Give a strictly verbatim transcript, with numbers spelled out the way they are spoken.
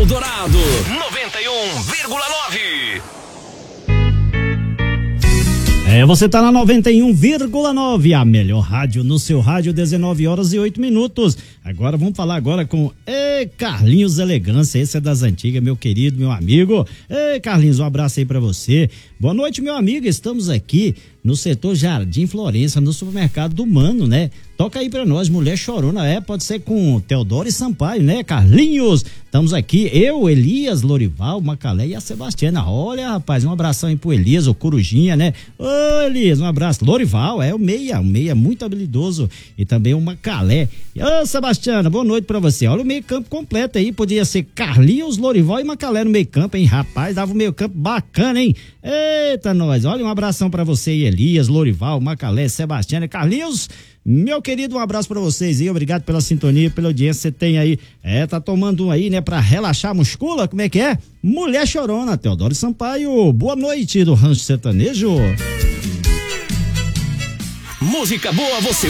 Eldorado noventa e um vírgula nove. É, você tá na noventa e um vírgula nove, a melhor rádio no seu rádio, dezenove horas e oito minutos. Agora vamos falar agora com Ei, Carlinhos Elegância, esse é das antigas, meu querido, meu amigo. Ei, Carlinhos, um abraço aí pra você. Boa noite, meu amigo, estamos aqui no setor Jardim Florença, no supermercado do Mano, né? Toca aí pra nós, Mulher Chorona, é, pode ser com Teodoro e Sampaio, né, Carlinhos? Estamos aqui, eu, Elias, Lorival, Macalé e a Sebastiana. Olha, rapaz, um abração aí pro Elias, o Corujinha, né? Ô, Elias, um abraço. Lorival, é o Meia, o Meia muito habilidoso. E também o Macalé. Ô, Sebastiana, boa noite pra você. Olha o meio campo completo aí, podia ser Carlinhos, Lorival e Macalé no meio campo, hein? Rapaz, dava um meio campo bacana, hein? Eita, nós. Olha, um abração pra você aí, Elias, Lorival, Macalé, Sebastiana, Carlinhos. Meu querido, um abraço pra vocês aí, obrigado pela sintonia, pela audiência que você tem aí. É, tá tomando um aí, né, pra relaxar a muscula, como é que é? Mulher Chorona, Teodoro Sampaio, boa noite do Rancho Sertanejo. Música boa você